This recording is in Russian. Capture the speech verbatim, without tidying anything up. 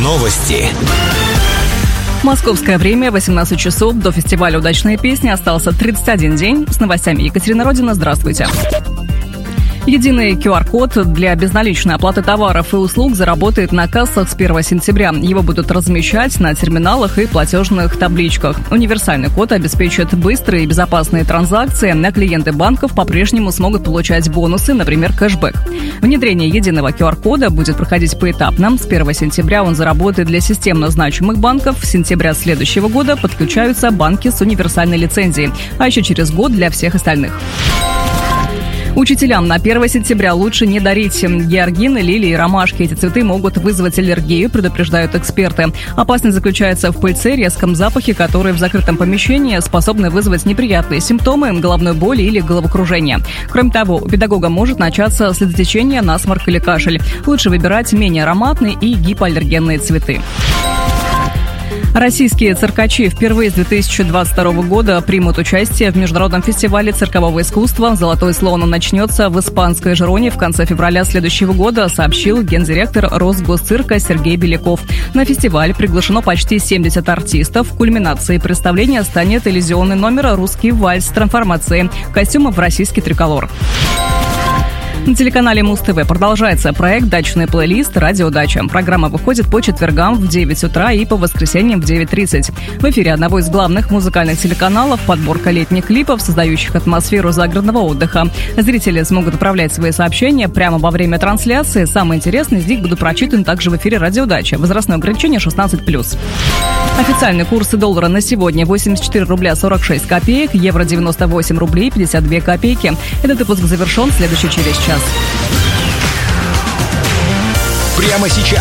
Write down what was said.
Новости. Московское время, восемнадцать часов. До фестиваля «Удачные песни» остался тридцать один день. С новостями Екатерина Родина. Здравствуйте. Единый ку ар-код для безналичной оплаты товаров и услуг заработает на кассах с первого сентября. Его будут размещать на терминалах и платежных табличках. Универсальный код обеспечит быстрые и безопасные транзакции, а клиенты банков по-прежнему смогут получать бонусы, например, кэшбэк. Внедрение единого ку ар-кода будет проходить поэтапно. С первого сентября он заработает для системно значимых банков. С сентября следующего года подключаются банки с универсальной лицензией, а еще через год для всех остальных. Учителям на первого сентября лучше не дарить георгины, лилии и ромашки. Эти цветы могут вызвать аллергию, предупреждают эксперты. Опасность заключается в пыльце, резком запахе, которые в закрытом помещении способны вызвать неприятные симптомы, головной боли или головокружение. Кроме того, у педагога может начаться слезотечение, насморк или кашель. Лучше выбирать менее ароматные и гипоаллергенные цветы. Российские циркачи впервые с две тысячи двадцать второго года примут участие в международном фестивале циркового искусства. «Золотой слон» начнется в испанской Жироне в конце февраля следующего года, сообщил гендиректор Росгосцирка Сергей Беляков. На фестиваль приглашено почти семьдесят артистов. Кульминацией представления станет иллюзионный номер «Русский вальс» с трансформацией костюмов в российский триколор. На телеканале Муз-ТВ продолжается проект «Дачный плейлист. Радио Дача». Программа выходит по четвергам в девять утра и по воскресеньям в девять тридцать. В эфире одного из главных музыкальных телеканалов подборка летних клипов, создающих атмосферу загородного отдыха. Зрители смогут отправлять свои сообщения прямо во время трансляции. Самые интересные из них будут прочитаны также в эфире «Радио Дача». Возрастное ограничение шестнадцать плюс. Официальные курсы доллара на сегодня: восемьдесят четыре рубля сорок шесть копеек, евро девяносто восемь рублей пятьдесят две копейки. Этот выпуск завершен, следующий через час. Прямо сейчас